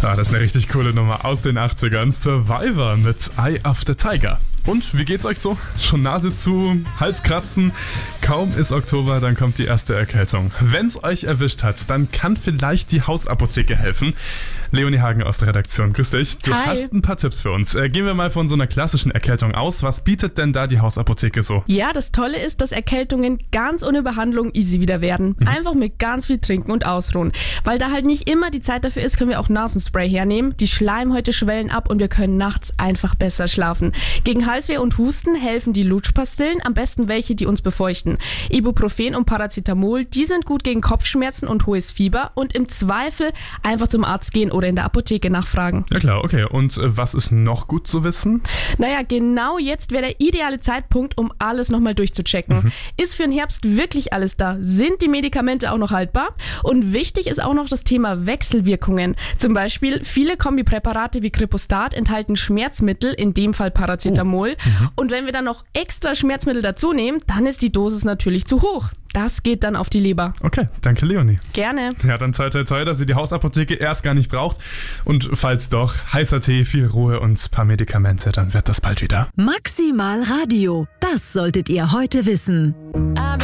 Das ist eine richtig coole Nummer aus den 80ern. Survivor mit Eye of the Tiger. Und wie geht's euch so? Schon Nase zu, Halskratzen? Kaum ist Oktober, dann kommt die erste Erkältung. Wenn's euch erwischt hat, dann kann vielleicht die Hausapotheke helfen. Leonie Hagen aus der Redaktion, grüß dich. Du hast ein paar Tipps für uns. Gehen wir mal von so einer klassischen Erkältung aus. Was bietet denn da die Hausapotheke so? Ja, das Tolle ist, dass Erkältungen ganz ohne Behandlung easy wieder werden. Einfach mit ganz viel trinken und ausruhen. Weil da halt nicht immer die Zeit dafür ist, können wir auch Nasenspray hernehmen. Die Schleimhäute schwellen ab und wir können nachts einfach besser schlafen. Gegen Halsweh und Husten helfen die Lutschpastillen, am besten welche, die uns befeuchten. Ibuprofen und Paracetamol, die sind gut gegen Kopfschmerzen und hohes Fieber und im Zweifel einfach zum Arzt gehen oder in der Apotheke nachfragen. Ja klar, okay. Und was ist noch gut zu wissen? Naja, genau jetzt wäre der ideale Zeitpunkt, um alles nochmal durchzuchecken. Ist für den Herbst wirklich alles da? Sind die Medikamente auch noch haltbar? Und wichtig ist auch noch das Thema Wechselwirkungen. Zum Beispiel viele Kombipräparate wie Kripostat enthalten Schmerzmittel, in dem Fall Paracetamol. Und wenn wir dann noch extra Schmerzmittel dazu nehmen, dann ist die Dosis natürlich zu hoch. Das geht dann auf die Leber. Okay, danke Leonie. Gerne. Ja, dann toi toi toi, dass ihr die Hausapotheke erst gar nicht braucht. Und falls doch, heißer Tee, viel Ruhe und ein paar Medikamente, dann wird das bald wieder. Maximal Radio, das solltet ihr heute wissen.